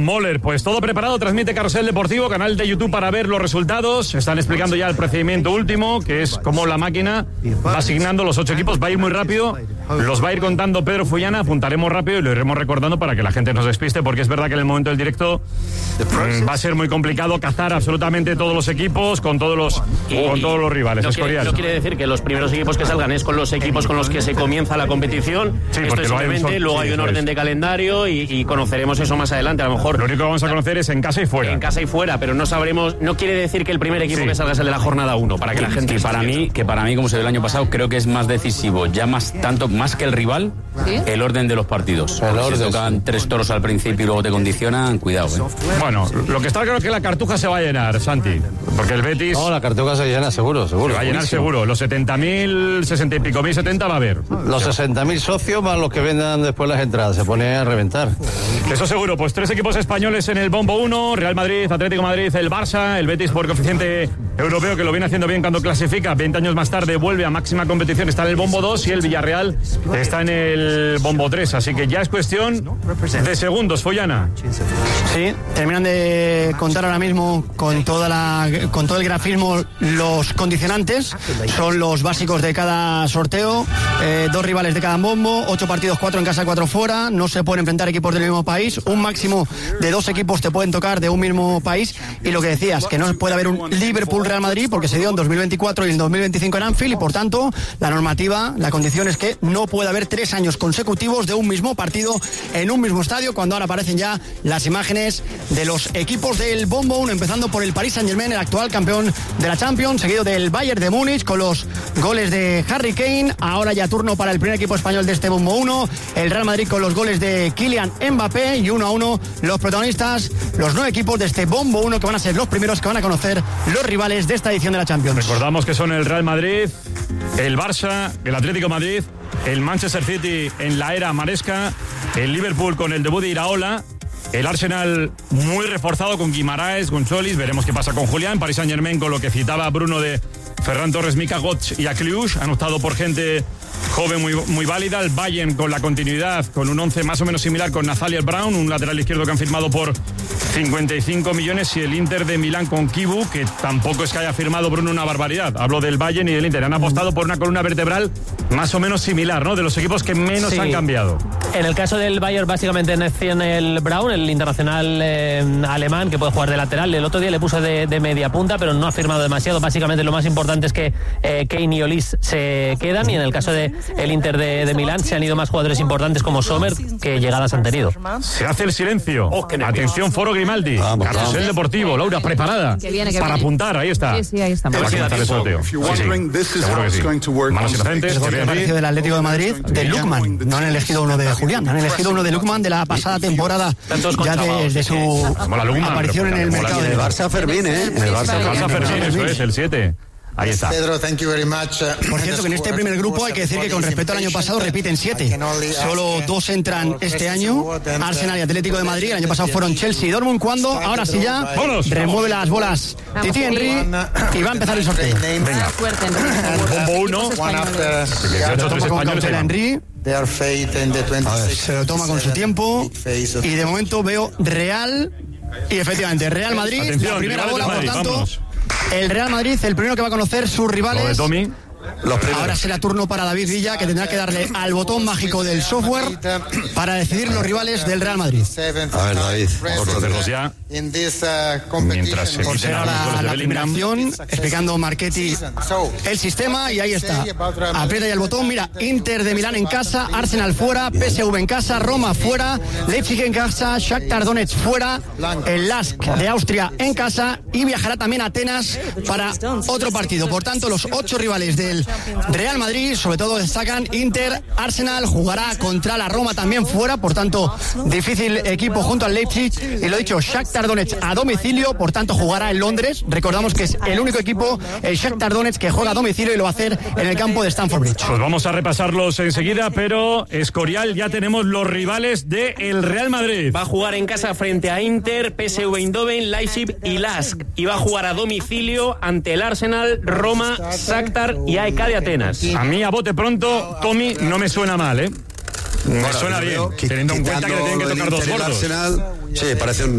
Moller, pues todo preparado, transmite Carrusel Deportivo, canal de YouTube para ver los resultados. Están explicando ya el procedimiento último, que es cómo la máquina va asignando los 8 equipos, va a ir muy rápido, los va a ir contando Pedro Fullana, apuntaremos rápido y lo iremos recordando para que la gente nos despiste, porque es verdad que en el momento del directo va a ser muy complicado cazar absolutamente todos los equipos con todos los rivales. No quiere decir que los primeros equipos que salgan es con los equipos con los que se comienza la competición. Sí, esto es simplemente, luego hay un orden de calendario y conoceremos eso más adelante. A lo mejor lo único que vamos a conocer es en casa y fuera. En casa y fuera, pero no sabremos, no quiere decir que el primer equipo que salga es el de la jornada 1, para que la gente... Que para mí, como se dio el año pasado, creo que es más decisivo, ya más que el rival, el orden de los partidos. Si tocan 3 toros al principio y luego te condicionan, cuidado. Bueno, lo que está claro es que la Cartuja se va a llenar, Santi, porque el Betis... No, la Cartuja se llena seguro. Se va a llenar seguro. Los 70.000, 60 y pico mil, 70 va a haber. Los 60.000 socios más los que vendan después las entradas. Se pone a reventar. Eso seguro. Pues 3 equipos españoles en el bombo 1. Real Madrid, Atlético de Madrid, el Barça. El Betis por coeficiente europeo, que lo viene haciendo bien cuando clasifica. 20 años más tarde vuelve a máxima competición. Está en el bombo 2 y el Villarreal está en el bombo 3. Así que ya es cuestión de segundos, Follana. Sí, terminan de contar ahora mismo con todo el grafismo los condicionantes. Son los básicos de cada sorteo. 2 rivales de cada bombo, 8 partidos, 4 en casa, 4 fuera. No se pueden enfrentar equipos del mismo país. Un máximo de 2 equipos te pueden tocar de un mismo país. Y lo que decías, que no puede haber un Liverpool-Real Madrid porque se dio en 2024 y en 2025 en Anfield, y por tanto la normativa, la condición es que no puede haber 3 años consecutivos de un mismo partido en un mismo estadio, cuando ahora aparecen ya las imágenes de los equipos del bombo 1, empezando por el Paris Saint-Germain, el actual campeón de la Champions, seguido del Bayern de Múnich con los goles de Harry Kane. Ahora ya turno para el primer equipo español de este bombo 1, el Real Madrid con los goles de Kylian Mbappé, y 1-1 los protagonistas, los 9 equipos de este bombo 1, que van a ser los primeros que van a conocer los rivales de esta edición de la Champions. Recordamos que son el Real Madrid, el Barça, el Atlético de Madrid, el Manchester City en la era Maresca, el Liverpool con el debut de Iraola, el Arsenal muy reforzado con Guimaraes, González, veremos qué pasa con Julián, Paris Saint-Germain con lo que citaba Bruno de Ferran Torres, Mika Götze y Akliush, han optado por gente joven muy válida. El Bayern con la continuidad, con un 11 más o menos similar con Nathaniel Brown, un lateral izquierdo que han firmado por 55 millones, y el Inter de Milán con Kibu, que tampoco es que haya firmado Bruno una barbaridad. Hablo del Bayern y del Inter. Han apostado por una columna vertebral más o menos similar, ¿no? De los equipos que menos han cambiado. En el caso del Bayern, básicamente Nathaniel Brown, el internacional alemán, que puede jugar de lateral. El otro día le puso de media punta, pero no ha firmado demasiado. Básicamente lo más importante es que Kane y Olis se quedan, y en el caso de el Inter de Milán se han ido más jugadores importantes como Sommer que llegadas han tenido. Se hace el silencio. Atención, Foro Grimaldi. Carrusel Deportivo. Laura, preparada para apuntar. Ahí está. Sí, ahí estamos. Para comenzar el sorteo. Seguro que sí. Manos inocentes. El partido del Atlético de Madrid de Lukman. No han elegido uno de Julián, han elegido uno de Lukman de la pasada temporada, ya desde su aparición en el mercado. En el Barça Fermín, En el Barça Fermín, eso es, el 7. Ahí está. Pedro, thank you very much. Por cierto, que en este primer grupo hay que decir que con respecto al año pasado repiten 7. Solo 2 entran este año, Arsenal y Atlético de Madrid. El año pasado fueron Chelsea y Dortmund. Cuando ahora sí ya remueve las bolas Titi Henry y va a empezar el sorteo. Venga. Bombo 1. Henry. Se lo toma con su tiempo y de momento veo Real y efectivamente Real Madrid. Atención, la primera bola, Madrid, por tanto. vámonos. El Real Madrid, el primero que va a conocer sus rivales. Lo de Tommy. Ahora será turno para David Villa, que tendrá que darle al botón mágico del software para decidir los rivales del Real Madrid. A ver, David, por hacerlos ya. Mientras se por ser ahora la primera acción, explicando Marchetti el sistema, y ahí está. Aprieta ya el botón, mira, Inter de Milán en casa, Arsenal fuera, PSV en casa, Roma fuera, Leipzig en casa, Shakhtar Donetsk fuera, el LASK de Austria en casa, y viajará también a Atenas para otro partido. Por tanto, los 8 rivales del Real Madrid, sobre todo destacan Inter, Arsenal, jugará contra la Roma también fuera, por tanto, difícil equipo junto al Leipzig, y lo dicho, Shakhtar Donetsk a domicilio, por tanto jugará en Londres. Recordamos que es el único equipo, el Shakhtar Donetsk, que juega a domicilio, y lo va a hacer en el campo de Stamford Bridge. Pues vamos a repasarlos enseguida, pero Escorial, ya tenemos los rivales del Real Madrid. Va a jugar en casa frente a Inter, PSV Eindhoven, Leipzig y LASK, y va a jugar a domicilio ante el Arsenal, Roma, Shakhtar y AEK de Atenas. A mí, a bote pronto, Tommy, no me suena mal, Me suena bien, teniendo en cuenta que le tienen que tocar 2 gordos. Sí, parece un